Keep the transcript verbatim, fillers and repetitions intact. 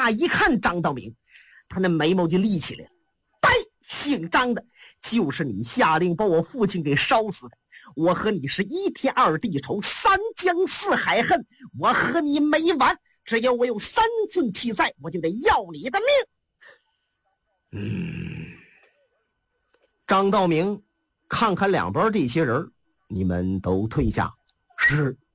乍一看张道明，他那眉毛就立起来了。呆，姓张的，就是你下令把我父亲给烧死的。我和你是一天二地仇，三江四海恨，我和你没完。只要我有三寸气在，我就得要你的命。嗯，张道明看看两边这些人，你们都退下。是。